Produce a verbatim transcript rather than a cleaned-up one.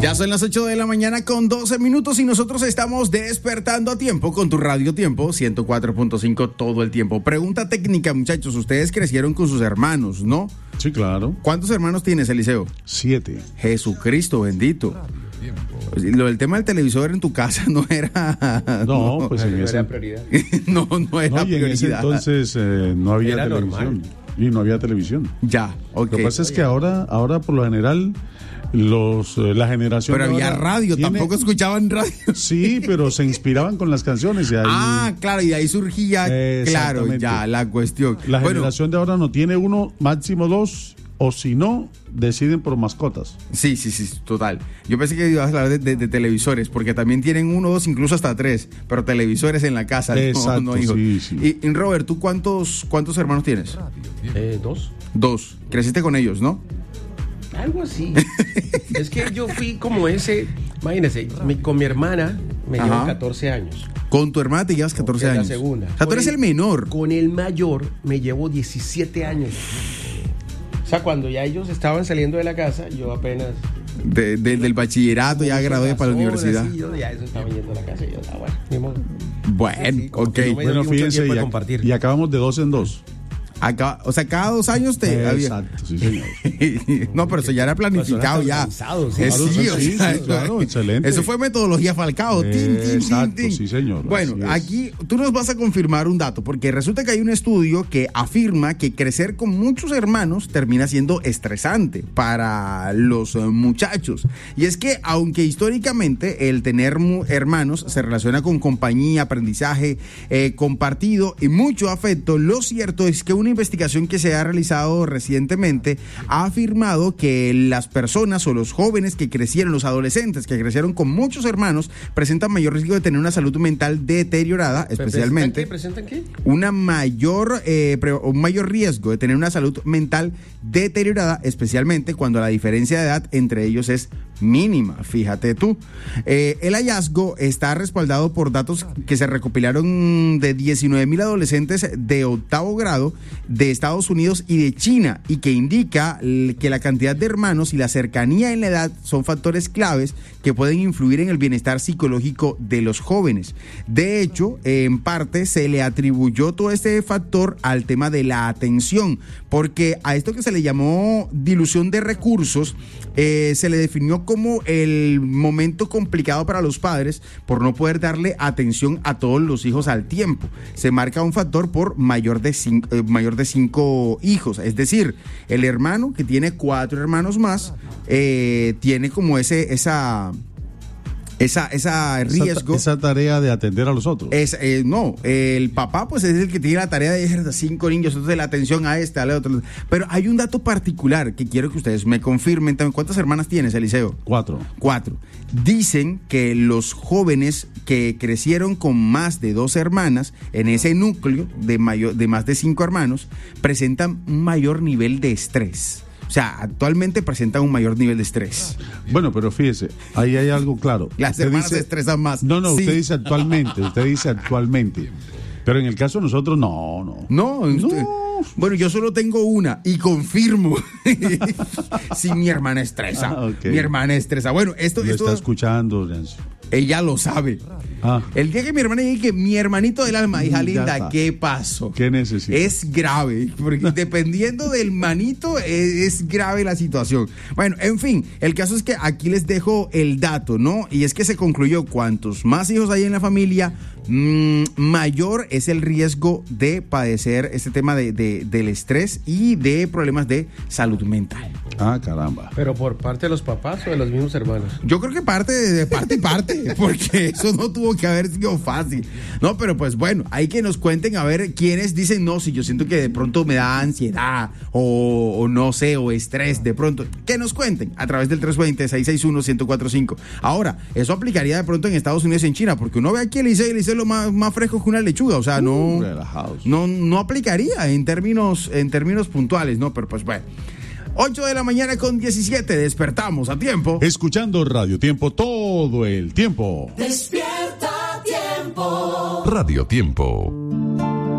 Ya son las ocho de la mañana con doce minutos y nosotros estamos despertando a tiempo con tu Radio Tiempo ciento cuatro punto cinco todo el tiempo. Pregunta técnica, muchachos. Ustedes crecieron con sus hermanos, ¿no? Sí, claro. ¿Cuántos hermanos tienes, Eliseo? Siete. Jesucristo bendito. Lo del tema del televisor en tu casa no era... No, no pues en no ese... era prioridad. no, no era no, y en prioridad. ese entonces eh, no había Era televisión. normal. Y no había televisión. Ya, ok. Lo que pasa es que ahora, ahora por lo general, los eh, la generación... Pero de había ahora radio, tiene- tampoco escuchaban radio. Sí, pero se inspiraban con las canciones y ahí... Ah, claro, y de ahí surgía, claro, Exactamente. ya la cuestión. La Bueno, generación de ahora no tiene uno, máximo dos, o si no, deciden por mascotas. sí, sí, sí, total. Yo pensé que ibas a hablar de, de- de televisores, porque también tienen uno, dos, incluso hasta tres, pero televisores en la casa, no- Exacto, no, hijos. sí, sí. Y, y Robert, ¿tú cuántos, cuántos hermanos tienes? Eh, dos. Dos. Creciste con ellos, ¿no? Algo así. Es que yo fui como ese. Imagínese, mi- con mi hermana me llevo Ajá. catorce años. Con tu hermana te llevas catorce Porque es años. la segunda. O sea, tú Con eres el menor. Con el mayor me llevo diecisiete años. O sea, cuando ya ellos estaban saliendo de la casa, yo apenas. De- de- del bachillerato, ya gradué para la universidad. Sí, yo ya eso estaba yendo a la casa y yo, ah, bueno, ni modo. Bueno, Sí, como ok. que no me- Bueno, mucho fíjense, tiempo y, de ac- compartir. y acabamos de dos en dos. Acá, o sea, cada dos años te había... Exacto, sí, señor. No, pero eso ya era planificado Pues ya. organizado, sí. Eh, Claro, sí, sí, o sí, sea, sí, claro, excelente. Eso fue metodología Falcao. Tin, tin, tin, Exacto, tin. sí, señor, Bueno, así es. aquí tú nos vas a confirmar un dato, porque resulta que hay un estudio que afirma que crecer con muchos hermanos termina siendo estresante para los eh, muchachos. Y es que, aunque históricamente el tener mu- hermanos se relaciona con compañía, aprendizaje eh, compartido y mucho afecto, lo cierto es que una investigación que se ha realizado recientemente ha afirmado que las personas o los jóvenes que crecieron, los adolescentes que crecieron con muchos hermanos, presentan mayor riesgo de tener una salud mental deteriorada, especialmente ¿Presentan qué? una mayor, eh, pre- un mayor riesgo de tener una salud mental deteriorada, especialmente cuando la diferencia de edad entre ellos es mínima, fíjate tú. Eh, el hallazgo está respaldado por datos que se recopilaron de diecinueve mil adolescentes de octavo grado de Estados Unidos y de China, y que indica l- que la cantidad de hermanos y la cercanía en la edad son factores claves que pueden influir en el bienestar psicológico de los jóvenes. De hecho, en parte se le atribuyó todo este factor al tema de la atención, porque a esto que se le llamó dilución de recursos, eh, se le definió como el momento complicado para los padres por no poder darle atención a todos los hijos al tiempo. Se marca un factor por mayor de cinco, eh, mayor de cinco hijos, es decir, el hermano que tiene cuatro hermanos más eh, tiene como ese esa esa esa riesgo. Esa, esa tarea de atender a los otros. Es, eh, no, el papá pues es el que tiene la tarea de dejar cinco niños, entonces la atención a este, al otro. Pero hay un dato particular que quiero que ustedes me confirmen también. ¿Cuántas hermanas tienes, Eliseo? Cuatro. Cuatro. Dicen que los jóvenes que crecieron con más de dos hermanas, en ese núcleo de, mayor, de más de cinco hermanos, presentan un mayor nivel de estrés. O sea, actualmente presentan un mayor nivel de estrés. Bueno, pero fíjese, ahí hay algo claro. Las Usted hermanas dice- se estresan más. No, no, Sí. usted dice actualmente, usted dice actualmente. Pero en el caso de nosotros, no, no. No, usted- No. bueno, yo solo tengo una y confirmo. Sí, mi hermana estresa. Ah, ok. Mi hermana estresa. Bueno, esto, Lo esto está escuchando, Nancy. ella lo sabe. Ah, El día que mi hermana dice que mi hermanito del alma, hija Ya linda, está. ¿qué pasó? ¿qué necesita? Es grave, porque dependiendo del manito es, es grave la situación. Bueno, en fin, el caso es que aquí les dejo el dato, ¿no? Y es que se concluyó, cuantos más hijos hay en la familia, mmm, mayor es el riesgo de padecer este tema de, de- del estrés y de problemas de salud mental. Ah, caramba. ¿Pero por parte de los papás o de los mismos hermanos? Yo creo que parte de, de parte y parte, porque eso no tuvo que haber sido fácil. No, pero pues bueno, hay que nos cuenten a ver quiénes dicen, no, si yo siento que de pronto me da ansiedad o, o no sé, o estrés de pronto. Que nos cuenten a través del tres dos cero, seis seis uno, uno cero cuatro cinco. Ahora, eso aplicaría de pronto en Estados Unidos y en China, porque uno ve aquí el Liceo y el Liceo es lo más, más fresco que una lechuga, o sea, no, Uh, relajados. no, no aplicaría en términos, en términos puntuales, ¿no? Pero pues bueno. ocho de la mañana con diecisiete, despertamos a tiempo. Escuchando Radio Tiempo todo el tiempo. Despierta tiempo. Radio Tiempo.